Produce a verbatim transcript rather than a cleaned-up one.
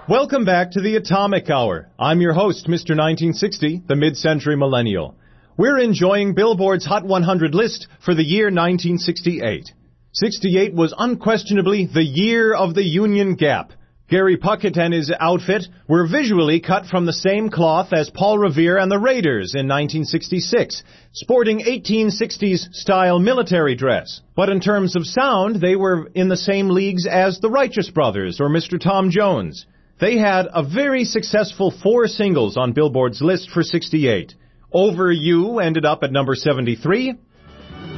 Welcome back to the Atomic Hour. I'm your host, Mister nineteen sixty, the mid-century millennial. We're enjoying Billboard's Hot one hundred list for the year nineteen sixty-eight. sixty-eight was unquestionably the year of the Union Gap. Gary Puckett and his outfit were visually cut from the same cloth as Paul Revere and the Raiders in nineteen sixty-six, sporting eighteen sixties-style military dress. But in terms of sound, they were in the same leagues as the Righteous Brothers or Mister Tom Jones. They had a very successful four singles on Billboard's list for sixty-eight. Over You ended up at number seventy-three.